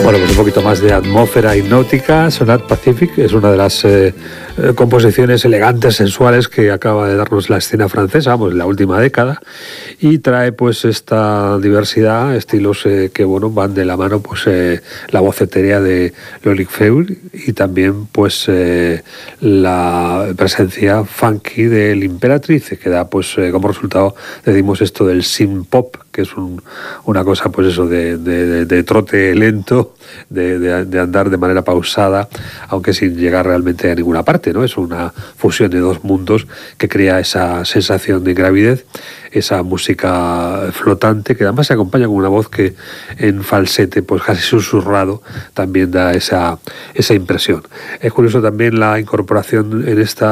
Bueno, pues un poquito más de atmósfera hipnótica. Sonat Pacific es una de las composiciones elegantes, sensuales que acaba de darnos la escena francesa, pues en la última década, y trae pues esta diversidad, estilos que bueno van de la mano, pues la voz etérea de Loïc Feur y también pues la presencia funky del Imperatriz, que da pues como resultado, decimos esto del synth pop, que es una cosa pues eso de trote lento, de andar de manera pausada, aunque sin llegar realmente a ninguna parte, ¿no? Es una fusión de dos mundos que crea esa sensación de gravidez, esa música flotante, que además se acompaña con una voz que en falsete, pues casi susurrado, también da esa impresión. Es curioso también la incorporación en este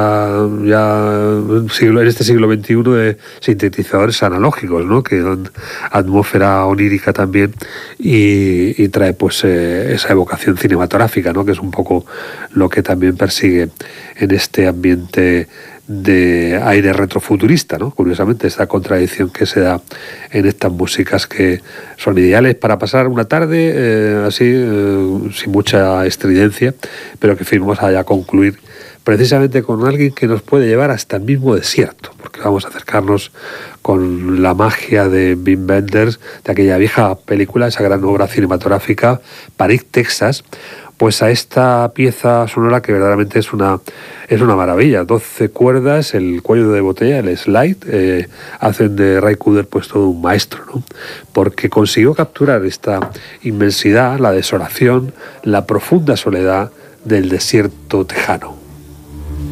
siglo XXI de sintetizadores analógicos, ¿no? Que dan atmósfera onírica también y trae pues esa evocación cinematográfica, ¿no? Que es un poco lo que también persigue en este ambiente de aire retrofuturista, ¿no? Curiosamente, esta contradicción que se da en estas músicas que son ideales para pasar una tarde sin mucha estridencia, pero que firmamos allá a concluir precisamente con alguien que nos puede llevar hasta el mismo desierto, porque vamos a acercarnos con la magia de Wim Wenders, de aquella vieja película, esa gran obra cinematográfica, Paris, Texas, pues a esta pieza sonora que verdaderamente es una maravilla. 12 cuerdas, el cuello de botella, el slide, hacen de Ray Cooder pues todo un maestro, ¿no? Porque consiguió capturar esta inmensidad, la desolación, la profunda soledad del desierto tejano.